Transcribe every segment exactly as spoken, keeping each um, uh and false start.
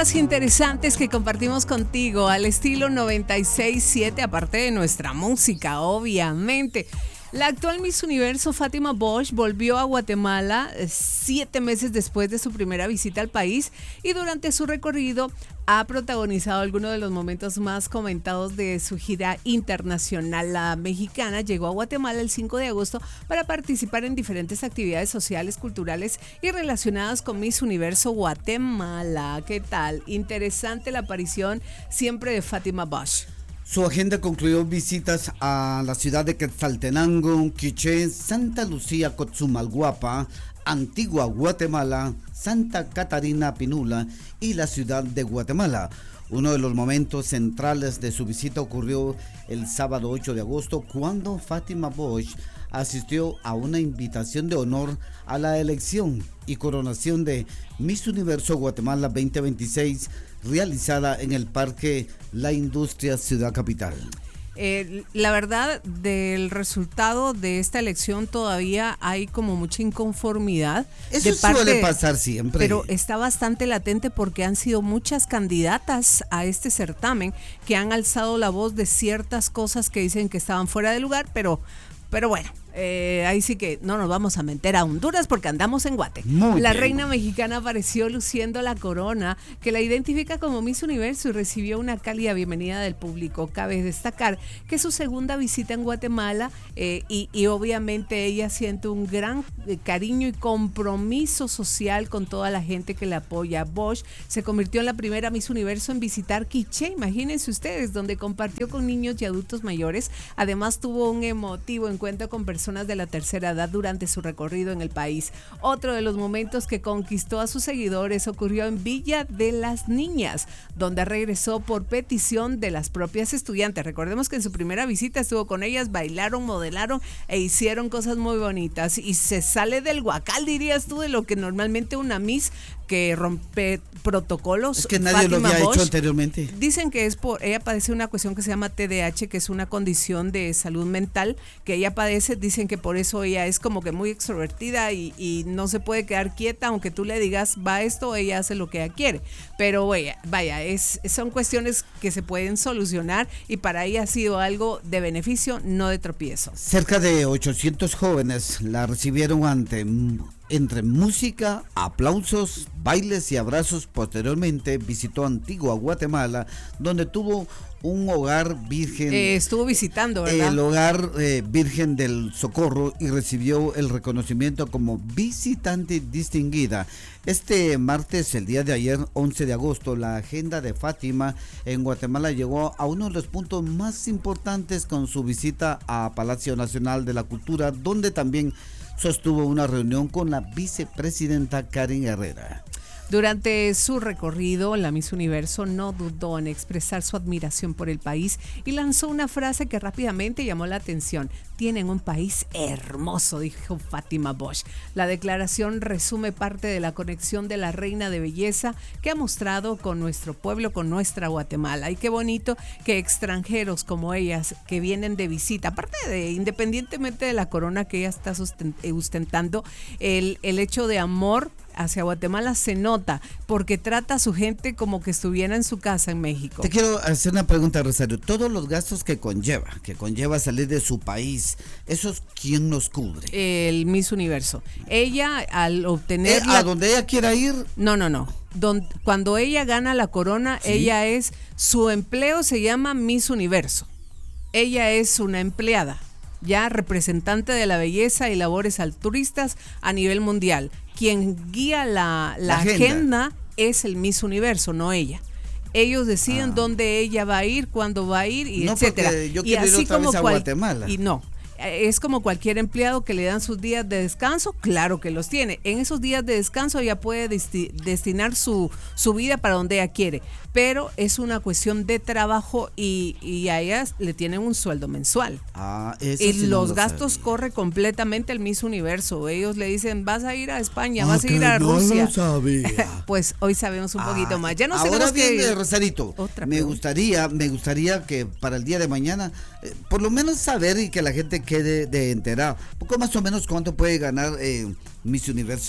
temas interesantes que compartimos contigo al estilo noventa y seis punto siete, aparte de nuestra música, obviamente. La actual Miss Universo Fátima Bosch volvió a Guatemala siete meses después de su primera visita al país y durante su recorrido ha protagonizado algunos de los momentos más comentados de su gira internacional. La mexicana llegó a Guatemala el cinco de agosto para participar en diferentes actividades sociales, culturales y relacionadas con Miss Universo Guatemala. ¿Qué tal? Interesante la aparición siempre de Fátima Bosch. Su agenda concluyó visitas a la ciudad de Quetzaltenango, Quiché, Santa Lucía, Cotzumalguapa, Antigua Guatemala, Santa Catarina Pinula y la ciudad de Guatemala. Uno de los momentos centrales de su visita ocurrió el sábado ocho de agosto, cuando Fátima Bosch asistió a una invitación de honor a la elección y coronación de Miss Universo Guatemala veinte veintiséis, realizada en el Parque La Industria Ciudad Capital. Eh, la verdad, del resultado de esta elección todavía hay como mucha inconformidad. Eso de parte, suele pasar siempre. Pero está bastante latente porque han sido muchas candidatas a este certamen que han alzado la voz de ciertas cosas que dicen que estaban fuera de lugar, pero, pero bueno. Eh, ahí sí que no nos vamos a meter a Honduras porque andamos en Guate. Muy la bien. reina mexicana apareció luciendo la corona que la identifica como Miss Universo y recibió una cálida bienvenida del público. Cabe destacar que es su segunda visita en Guatemala eh, y, y obviamente ella siente un gran eh, cariño y compromiso social con toda la gente que la apoya. Bosch se convirtió en la primera Miss Universo en visitar Quiché, imagínense ustedes, donde compartió con niños y adultos mayores. Además tuvo un emotivo encuentro con personas de la tercera edad durante su recorrido en el país. Otro de los momentos que conquistó a sus seguidores ocurrió en Villa de las Niñas, donde regresó por petición de las propias estudiantes. Recordemos que en su primera visita estuvo con ellas, bailaron, modelaron e hicieron cosas muy bonitas y se sale del guacal, dirías tú, de lo que normalmente una Miss que rompe protocolos. Es que nadie Fátima lo había Bosch, hecho anteriormente. Dicen que es por, ella padece una cuestión que se llama T D A H, que es una condición de salud mental que ella padece. Dicen que por eso ella es como que muy extrovertida y, y no se puede quedar quieta, aunque tú le digas va esto, ella hace lo que ella quiere. Pero vaya, vaya es, son cuestiones que se pueden solucionar y para ella ha sido algo de beneficio, no de tropiezo. Cerca de ochocientos jóvenes la recibieron ante entre música, aplausos, bailes y abrazos. Posteriormente visitó Antigua Guatemala, donde tuvo un hogar virgen. Eh, estuvo visitando, ¿verdad? El hogar eh, Virgen del Socorro y recibió el reconocimiento como visitante distinguida. Este martes, el día de ayer, once de agosto, la agenda de Fátima en Guatemala llegó a uno de los puntos más importantes con su visita a Palacio Nacional de la Cultura, donde también sostuvo una reunión con la vicepresidenta Karen Herrera. Durante su recorrido, la Miss Universo no dudó en expresar su admiración por el país y lanzó una frase que rápidamente llamó la atención. Tienen un país hermoso, dijo Fátima Bosch. La declaración resume parte de la conexión de la reina de belleza que ha mostrado con nuestro pueblo, con nuestra Guatemala. Y qué bonito que extranjeros como ellas, que vienen de visita, aparte de, independientemente de la corona que ella está sustentando, el, el hecho de amor hacia Guatemala se nota porque trata a su gente como que estuviera en su casa en México. Te quiero hacer una pregunta, Rosario. Todos los gastos que conlleva, que conlleva salir de su país, ¿esos quién los cubre? El Miss Universo. Ella al obtener... ¿Eh, la... ¿A donde ella quiera ir? No, no, no. Don... Cuando ella gana la corona, ¿sí? Ella es... Su empleo se llama Miss Universo. Ella es una empleada, ya representante de la belleza y labores altruistas a nivel mundial. Quien guía la, la, la agenda. agenda es el Miss Universo, no ella. Ellos deciden ah. dónde ella va a ir, cuándo va a ir y no, etcétera. Yo y quiero así ir otra como vez a cual, Guatemala. Y no. Es como cualquier empleado que le dan sus días de descanso, claro que los tiene. En esos días de descanso ella puede desti- destinar su, su vida para donde ella quiere, pero es una cuestión de trabajo y, y a ellas le tienen un sueldo mensual. Ah, eso y sí los no gastos sabía. corre completamente el Miss Universo. Ellos le dicen, vas a ir a España, Ah, vas a ir a no Rusia. Lo sabía. Pues hoy sabemos un ah, poquito más. Ya nos ahora tenemos bien, que... Rosarito, Otra me pregunta. gustaría, me gustaría que para el día de mañana, eh, por lo menos saber y que la gente quede de enterada. ¿Poco más o menos cuánto puede ganar eh, Miss Universo?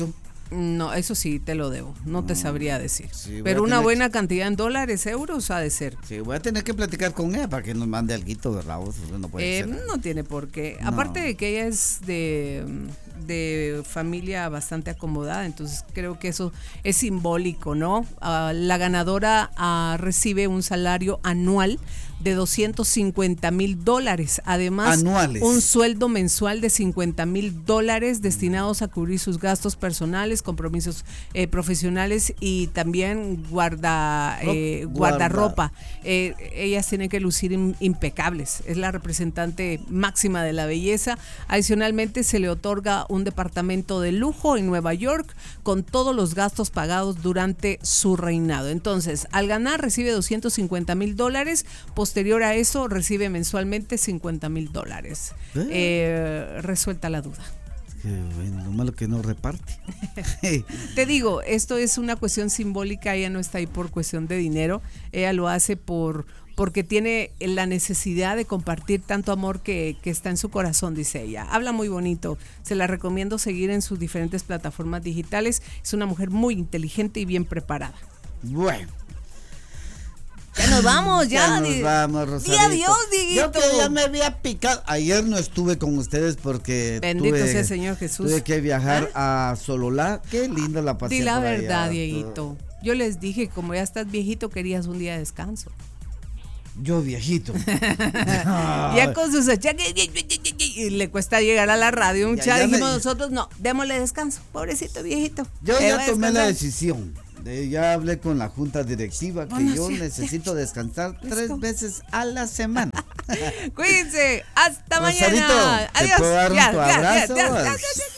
No, eso sí, te lo debo, no te sabría decir. Sí, pero una tener... buena cantidad en dólares, euros, ha de ser. Sí, voy a tener que platicar con ella para que nos mande alguito, ¿verdad? No puede eh, ser. No tiene por qué. No. Aparte de que ella es de, de familia bastante acomodada, entonces creo que eso es simbólico, ¿no? Uh, la ganadora uh, recibe un salario anual de doscientos cincuenta mil dólares. Además, anuales. Un sueldo mensual de cincuenta mil dólares destinados a cubrir sus gastos personales, compromisos eh, profesionales y también guarda eh, guardarropa. Eh, ellas tienen que lucir in, impecables. Es la representante máxima de la belleza. Adicionalmente, se le otorga un departamento de lujo en Nueva York con todos los gastos pagados durante su reinado. Entonces, al ganar recibe doscientos cincuenta mil dólares. Posterior a eso recibe mensualmente cincuenta mil dólares. ¿Eh? Eh, resuelta la duda. Qué bueno, lo malo que no reparte. Te digo, esto es una cuestión simbólica, ella no está ahí por cuestión de dinero, ella lo hace por porque tiene la necesidad de compartir tanto amor que, que está en su corazón, dice ella. Habla muy bonito, se la recomiendo seguir en sus diferentes plataformas digitales. Es una mujer muy inteligente y bien preparada. Bueno. Ya nos vamos, ya. Ya nos vamos, Rosarito. Di adiós, Dieguito. Yo que ya me había picado. Ayer no estuve con ustedes porque Bendito tuve, sea el Señor Jesús. Tuve que viajar ¿Ah? a Sololá. Qué linda la pasé. Di la por verdad, allá. Dieguito. Yo les dije, como ya estás viejito, querías un día de descanso. Yo viejito. Ya con sus achaques y le cuesta llegar a la radio. Un chat dijimos me... nosotros, no, démosle descanso. Pobrecito viejito. Yo ya tomé la decisión. Eh, ya hablé con la junta directiva que bueno, yo sí. necesito descansar tres go. veces a la semana. Cuídense, hasta Rosarito, mañana. ¿te puedo dar Adiós. un abrazo?